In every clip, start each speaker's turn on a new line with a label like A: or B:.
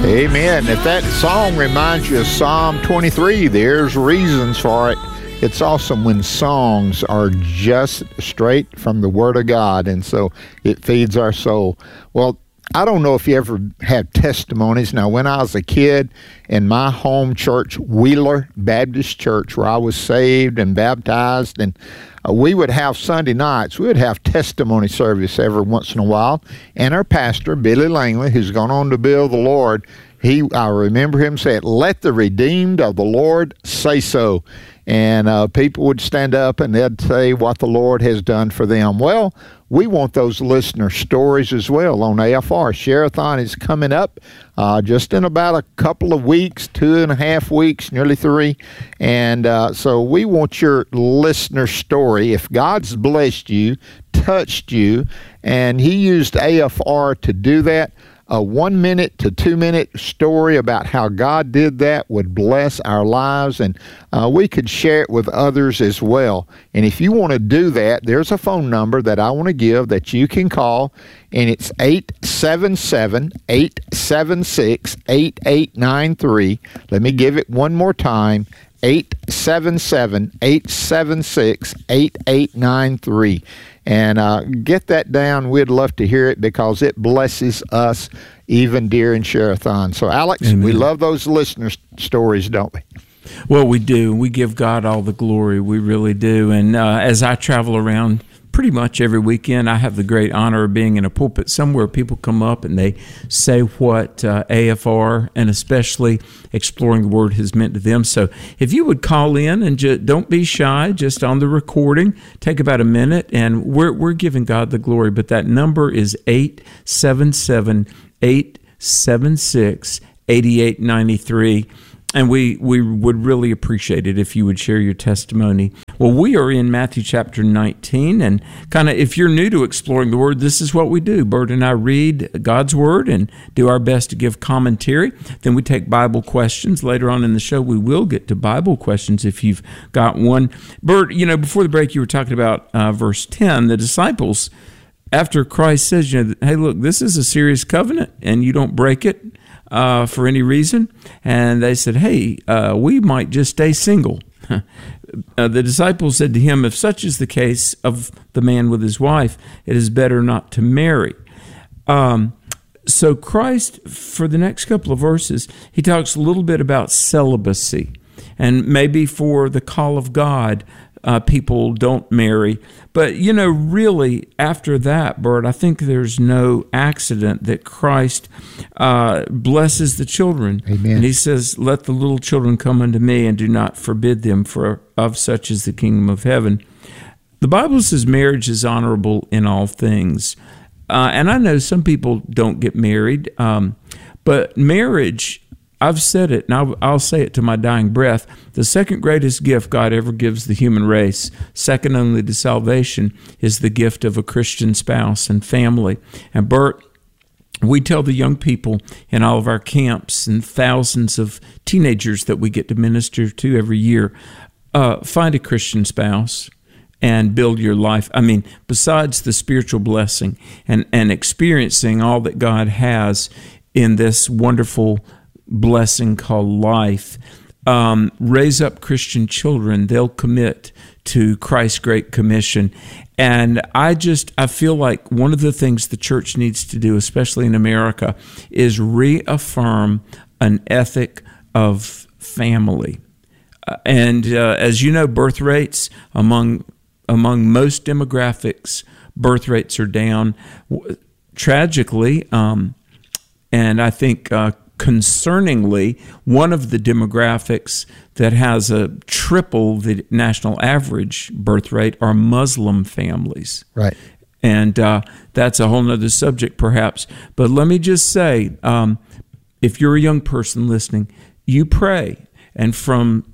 A: Amen. If that song reminds you of Psalm 23, there's reasons for it. It's awesome when songs are just straight from the Word of God, and so it feeds our soul. Well, I don't know if you ever had testimonies. Now, when I was a kid in my home church, Wheeler Baptist Church, where I was saved and baptized, and we would have Sunday nights, we would have testimony service every once in a while, and our pastor, Billy Langley, who's gone on to build the Lord, I remember him saying, "Let the redeemed of the Lord say so." And people would stand up and they'd say what the Lord has done for them. Well, we want those listener stories as well on AFR. Share-a-thon is coming up just in about a couple of weeks, 2.5 weeks, nearly 3. And so we want your listener story. If God's blessed you, touched you, and He used AFR to do that, a 1 minute to 2 minute story about how God did that would bless our lives, and we could share it with others as well. And if you want to do that, there's a phone number that I want to give that you can call, and it's 877-876-8893. Let me give it one more time. 877-876-8893. And get that down. We'd love to hear it because it blesses us even during Share-a-thon. So, Alex, Amen. We love those listener stories, don't we?
B: Well, we do. We give God all the glory. We really do. And as I travel around pretty much every weekend, I have the great honor of being in a pulpit somewhere. People come up and they say what AFR and especially Exploring the Word has meant to them. So if you would call in and don't be shy, just on the recording, take about a minute, and we're giving God the glory. But that number is 877-876-8893. And we would really appreciate it if you would share your testimony. Well, we are in Matthew chapter 19, and kind of if you're new to Exploring the Word, this is what we do. Bert and I read God's Word and do our best to give commentary. Then we take Bible questions. Later on in the show, we will get to Bible questions if you've got one. Bert, before the break, you were talking about verse 10, the disciples, after Christ says, hey, look, this is a serious covenant, and you don't break it for any reason. And they said, hey, we might just stay single. The disciples said to him, if such is the case of the man with his wife, it is better not to marry. So Christ, for the next couple of verses, he talks a little bit about celibacy. And maybe for the call of God, people don't marry. But, really, after that, Bert, I think there's no accident that Christ blesses the children.
A: Amen.
B: And he says, let the little children come unto me, and do not forbid them, for of such is the kingdom of heaven. The Bible says marriage is honorable in all things. And I know some people don't get married, but marriage, I've said it, and I'll say it to my dying breath, the second greatest gift God ever gives the human race, second only to salvation, is the gift of a Christian spouse and family. And Bert, we tell the young people in all of our camps and thousands of teenagers that we get to minister to every year, find a Christian spouse and build your life. I mean, besides the spiritual blessing and experiencing all that God has in this wonderful blessing called life, raise up Christian children. They'll commit to Christ's Great Commission. And I feel like one of the things the church needs to do, especially in America, is reaffirm an ethic of family. And as you know, birth rates among most demographics, birth rates are down tragically. And I think concerningly, one of the demographics that has a triple the national average birth rate are Muslim families.
A: Right.
B: And that's a whole nother subject perhaps. But let me just say, if you're a young person listening, you pray. And from,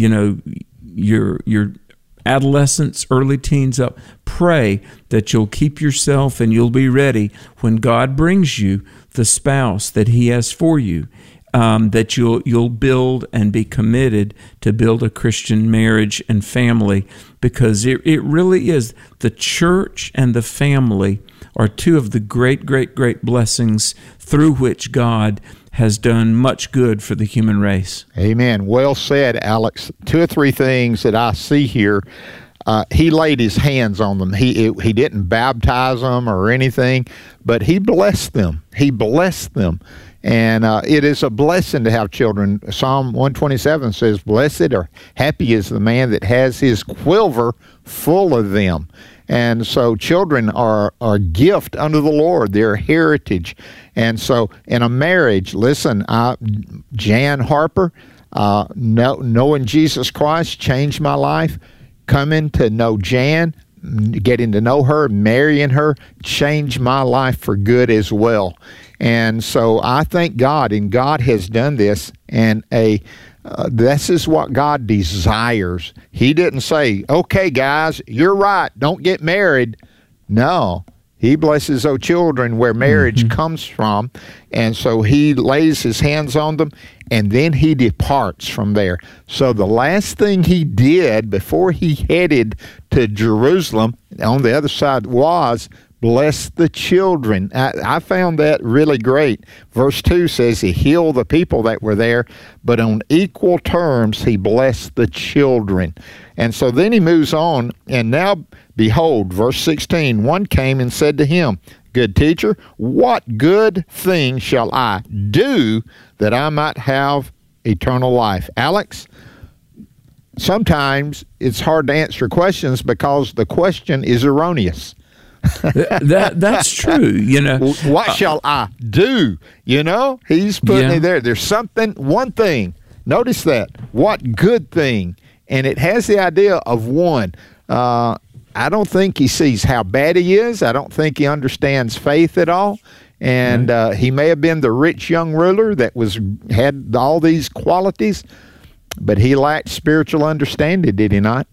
B: your adolescence, early teens up, pray that you'll keep yourself and you'll be ready when God brings you the spouse that He has for you, that you'll build and be committed to build a Christian marriage and family, because it really is. The church and the family are two of the great, great, great blessings through which God has done much good for the human race.
A: Amen. Well said, Alex. 2 or 3 things that I see here. He laid his hands on them. He didn't baptize them or anything, but he blessed them. He blessed them. And it is a blessing to have children. Psalm 127 says, "Blessed or happy is the man that has his quiver full of them." And so children are a gift unto the Lord. They're heritage. And so in a marriage, listen, Jan Harper, knowing Jesus Christ changed my life. Coming to know Jan, getting to know her, marrying her, changed my life for good as well. And so I thank God, and God has done this, and this is what God desires. He didn't say, "Okay, guys, you're right, don't get married." No, he blesses those children where marriage comes from, and so he lays his hands on them, and then he departs from there. So the last thing he did before he headed to Jerusalem on the other side was bless the children. I found that really great. Verse 2 says he healed the people that were there, but on equal terms he blessed the children. And so then he moves on, and now behold, verse 16, one came and said to him, "Good teacher, what good thing shall I do that I might have eternal life?" Alex, sometimes it's hard to answer questions because the question is erroneous.
B: That's true.
A: What shall I do? He's putting it there. There's something, one thing. Notice that. What good thing? And it has the idea of one. I don't think he sees how bad he is. I don't think he understands faith at all. And he may have been the rich young ruler that had all these qualities, but he lacked spiritual understanding, did he not?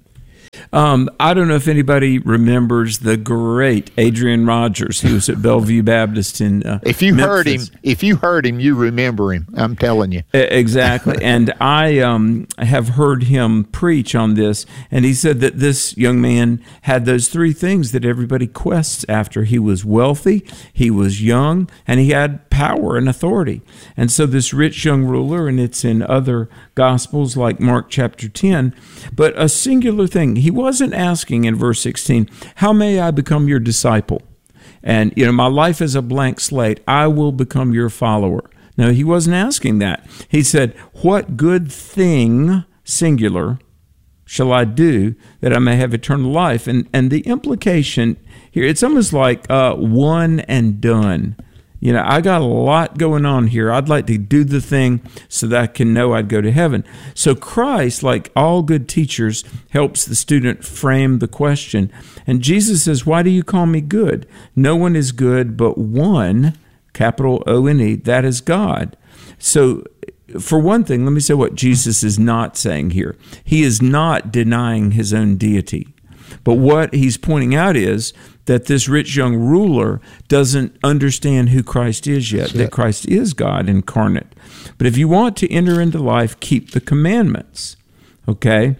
B: I don't know if anybody remembers the great Adrian Rogers. He was at Bellevue Baptist in
A: If you
B: Memphis.
A: heard him, you remember him. I'm telling you.
B: Exactly. And I have heard him preach on this, and he said that this young man had those 3 things that everybody quests after. He was wealthy, he was young, and he had power and authority. And so this rich young ruler, and it's in other Gospels like Mark chapter 10, but a singular thing. He wasn't asking in verse 16, "How may I become your disciple?" And, my life is a blank slate. I will become your follower. No, he wasn't asking that. He said, "What good thing, singular, shall I do that I may have eternal life?" And the implication here, it's almost like one and done. I got a lot going on here. I'd like to do the thing so that I can know I'd go to heaven. So Christ, like all good teachers, helps the student frame the question. And Jesus says, "Why do you call me good? No one is good but one, capital O-N-E, that is God." So for one thing, let me say what Jesus is not saying here. He is not denying his own deity. But what he's pointing out is that this rich young ruler doesn't understand who Christ is yet, that Christ is God incarnate. But if you want to enter into life, keep the commandments. Okay?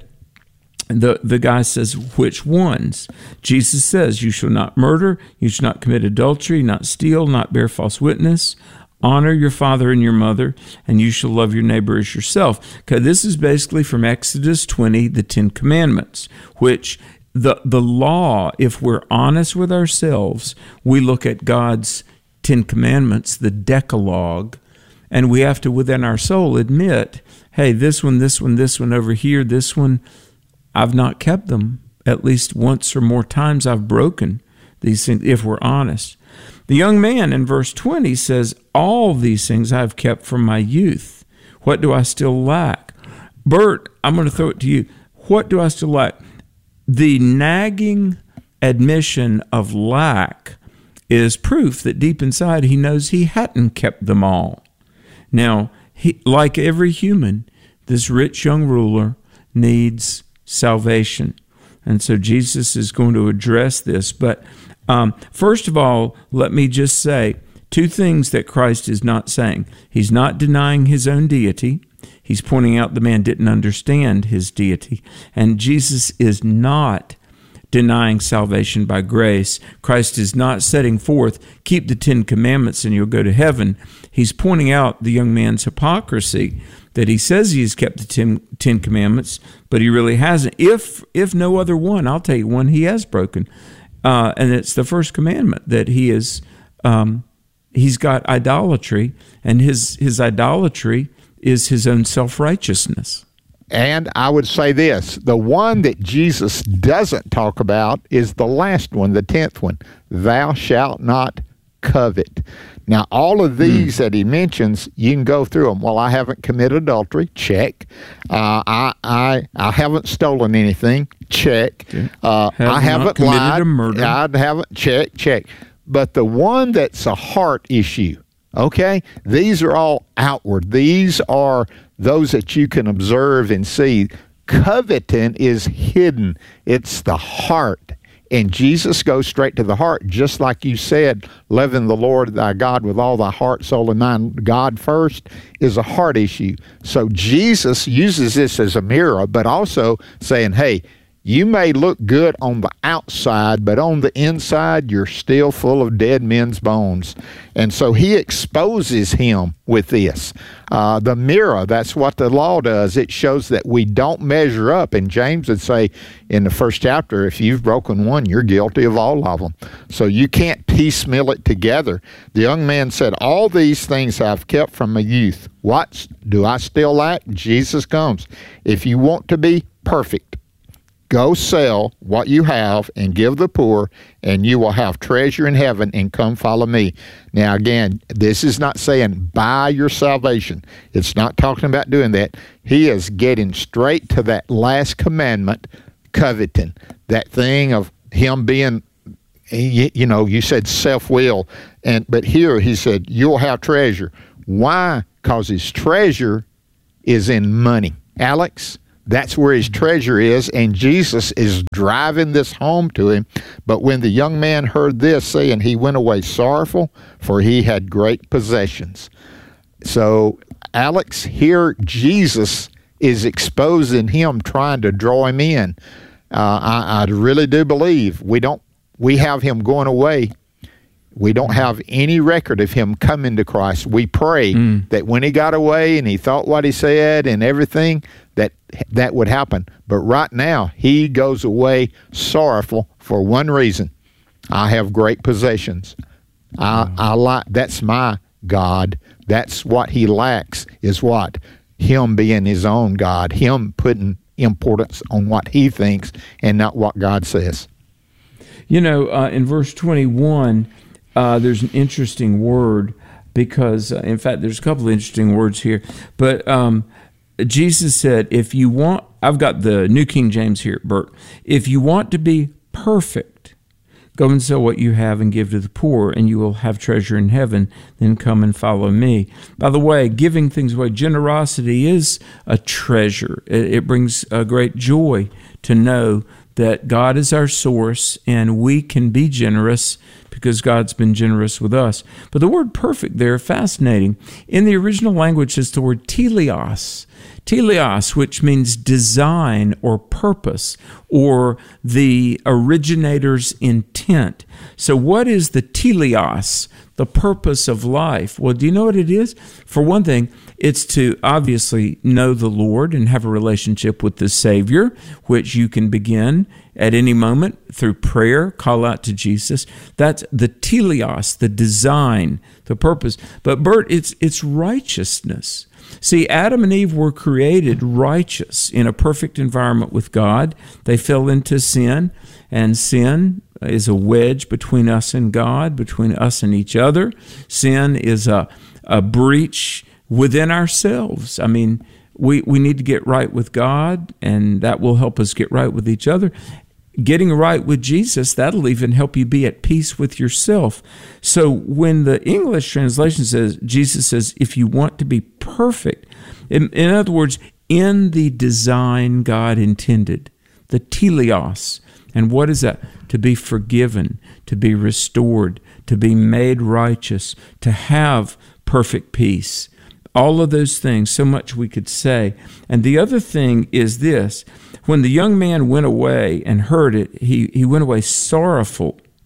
B: The guy says, which ones? Jesus says, "You shall not murder, you shall not commit adultery, not steal, not bear false witness, honor your father and your mother, and you shall love your neighbor as yourself." Okay, this is basically from Exodus 20, the 10 Commandments, which the law, if we're honest with ourselves, we look at God's 10 Commandments, the Decalogue, and we have to within our soul admit, hey, this one over here, this one, I've not kept them. At least once or more times I've broken these things, if we're honest. The young man in verse 20 says, "All these things I've kept from my youth. What do I still lack?" Bert, I'm going to throw it to you. What do I still lack? The nagging admission of lack is proof that deep inside he knows he hadn't kept them all. Now, like every human, this rich young ruler needs salvation. And so Jesus is going to address this. But first of all, let me just say 2 things that Christ is not saying. He's not denying his own deity. He's pointing out the man didn't understand his deity. And Jesus is not denying salvation by grace. Christ is not setting forth, keep the 10 Commandments and you'll go to heaven. he's pointing out the young man's hypocrisy, that he says he has kept the Ten Commandments, but he really hasn't. If no other one, I'll tell you one he has broken, and it's the first commandment, that he is he's got idolatry, and his idolatry is his own self-righteousness.
A: And I would say this, the one that Jesus doesn't talk about is the last one, the 10th one, thou shalt not covet. Now, all of these that he mentions, you can go through them. Well, I haven't committed adultery, check. I haven't stolen anything, check.
B: Okay.
A: I haven't
B: committed
A: lied,
B: a murder.
A: I haven't, check. But the one that's a heart issue, okay, these are all outward. These are those that you can observe and see. Coveting is hidden. It's the heart. And Jesus goes straight to the heart, just like you said, loving the Lord thy God with all thy heart, soul, and mind. God first is a heart issue. So Jesus uses this as a mirror, but also saying, hey, you may look good on the outside, but on the inside, you're still full of dead men's bones. And so he exposes him with this. The mirror, that's what the law does. It shows that we don't measure up. And James would say in the first chapter, if you've broken one, you're guilty of all of them. So you can't piecemeal it together. The young man said, all these things I've kept from my youth. What do I still lack? Jesus comes. If you want to be perfect, go sell what you have and give the poor, and you will have treasure in heaven, and come follow me. Now, again, this is not saying buy your salvation. It's not talking about doing that. He is getting straight to that last commandment, coveting. That thing of him being, you know, you said self-will, but here he said, you'll have treasure. Why? Because his treasure is in money. Alex, that's where his treasure is, and Jesus is driving this home to him. But when the young man heard this, saying, he went away sorrowful, for he had great possessions. So, Alex, here Jesus is exposing him, trying to draw him in. I really do believe we have him going away. We don't have any record of him coming to Christ. We pray that when he got away and he thought what he said and everything, that would happen. But right now, he goes away sorrowful for one reason. I have great possessions. That's my God. That's what he lacks, is what? Him being his own God. Him putting importance on what he thinks and not what God says.
B: You know, in verse 21, there's an interesting word, because, in fact, there's a couple of interesting words here. But Jesus said, if you want, I've got the New King James here, Bert. If you want to be perfect, go and sell what you have and give to the poor, and you will have treasure in heaven. Then come and follow me. By the way, giving things away, generosity is a treasure. It brings a great joy to know that God is our source, and we can be generous because God's been generous with us. But the word perfect there, fascinating. In the original language, it's the word teleos. Teleos, which means design or purpose, or the originator's intent. So what is the teleos, the purpose of life? Well, do you know what it is? For one thing, it's to obviously know the Lord and have a relationship with the Savior, which you can begin at any moment through prayer, call out to Jesus. That's the teleos, the design, the purpose. But Bert, it's righteousness. See, Adam and Eve were created righteous in a perfect environment with God. They fell into sin, and sin is a wedge between us and God, between us and each other. Sin is a breach within ourselves. I mean, we need to get right with God, and that will help us get right with each other. Getting right with Jesus, that'll even help you be at peace with yourself. So when the English translation says, Jesus says, if you want to be perfect, in other words, in the design God intended, the teleos. And what is that? To be forgiven, to be restored, to be made righteous, to have perfect peace. All of those things, so much we could say. And the other thing is this. When the young man went away and heard it, he went away sorrowful,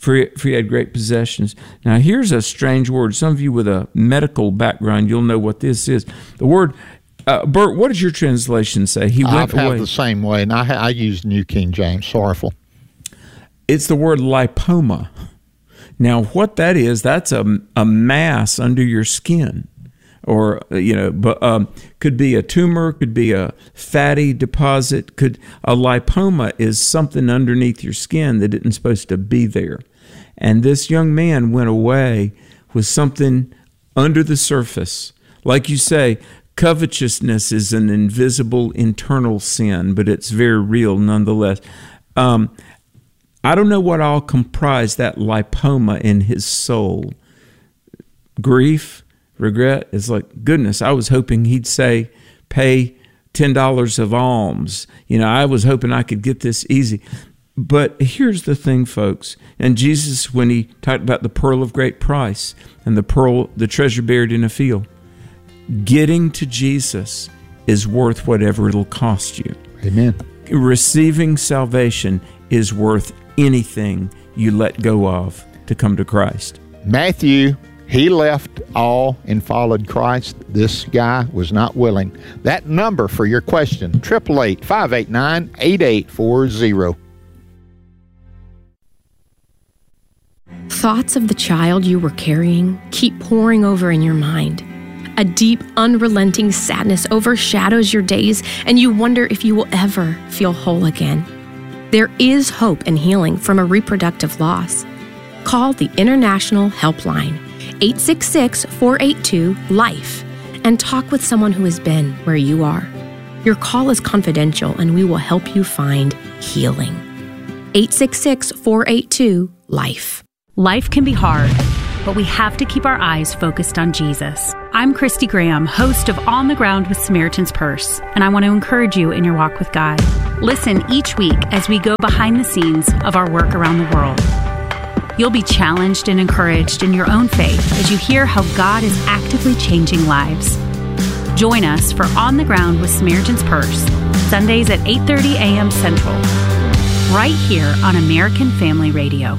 B: for he had great possessions. Now, here's a strange word. Some of you with a medical background, you'll know what this is. The word, Bert, what does your translation say? He went away.
A: I have the same way, and I use New King James. Sorrowful.
B: It's the word lipoma. Now, what that is, that's a mass under your skin. Or, could be a tumor, could be a fatty deposit. A lipoma is something underneath your skin that isn't supposed to be there. And this young man went away with something under the surface. Like you say, covetousness is an invisible internal sin, but it's very real nonetheless. I don't know what all comprised that lipoma in his soul. Grief, regret. Is like, goodness, I was hoping he'd say, pay $10 of alms. I was hoping I could get this easy. But here's the thing, folks. And Jesus, when he talked about the pearl of great price and the treasure buried in a field, getting to Jesus is worth whatever it'll cost you.
A: Amen.
B: Receiving salvation is worth anything you let go of to come to Christ.
A: Matthew, he left all and followed Christ. This guy was not willing. That number for your question, 888-589-8840.
C: Thoughts of the child you were carrying keep pouring over in your mind. A deep, unrelenting sadness overshadows your days, and you wonder if you will ever feel whole again. There is hope and healing from a reproductive loss. Call the International Helpline, 866-482-LIFE, and talk with someone who has been where you are. Your call is confidential, and we will help you find healing. 866-482-LIFE.
D: Life can be hard, but we have to keep our eyes focused on Jesus. I'm Christy Graham, host of On the Ground with Samaritan's Purse, and I want to encourage you in your walk with God. Listen each week as we go behind the scenes of our work around the world. You'll be challenged and encouraged in your own faith as you hear how God is actively changing lives. Join us for On the Ground with Samaritan's Purse, Sundays at 8:30 a.m. Central, right here on American Family Radio.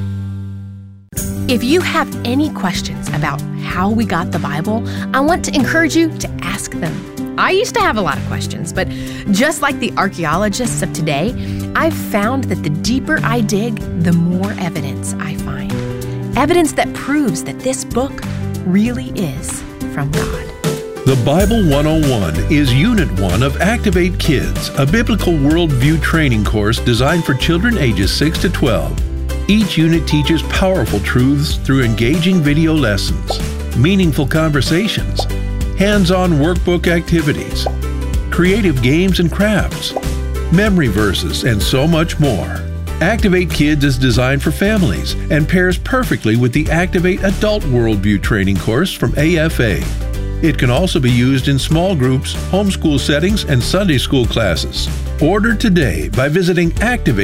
C: If you have any questions about how we got the Bible, I want to encourage you to ask them. I used to have a lot of questions, but just like the archaeologists of today, I've found that the deeper I dig, the more evidence I find. Evidence that proves that this book really is from God.
E: The Bible 101 is Unit 1 of Activate Kids, a biblical worldview training course designed for children ages 6 to 12. Each unit teaches powerful truths through engaging video lessons, meaningful conversations, hands-on workbook activities, creative games and crafts, memory verses, and so much more. Activate Kids is designed for families and pairs perfectly with the Activate Adult Worldview training course from AFA. It can also be used in small groups, homeschool settings, and Sunday school classes. Order today by visiting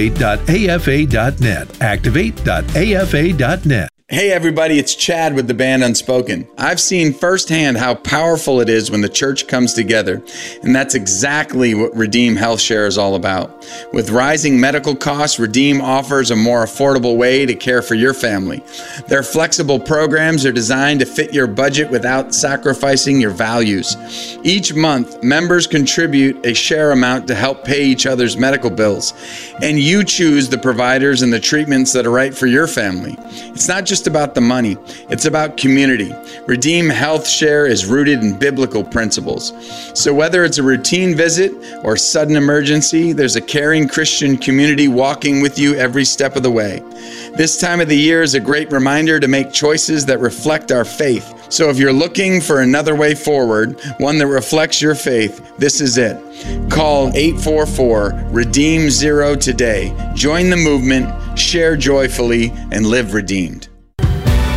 E: activate.afa.net. Activate.afa.net.
F: Hey everybody, it's Chad with the band Unspoken. I've seen firsthand how powerful it is when the church comes together, and that's exactly what Redeem Health Share is all about. With rising medical costs, Redeem offers a more affordable way to care for your family. Their flexible programs are designed to fit your budget without sacrificing your values. Each month, members contribute a share amount to help pay each other's medical bills, and you choose the providers and the treatments that are right for your family. It's not just about the money, it's about community. Redeem Health Share is rooted in biblical principles. So whether it's a routine visit or sudden emergency, there's a caring Christian community walking with you every step of the way. This time of the year is a great reminder to make choices that reflect our faith. So if you're looking for another way forward, one that reflects your faith, this is it. Call 844-REDEEM-0 today. Join the movement, share joyfully, and live redeemed.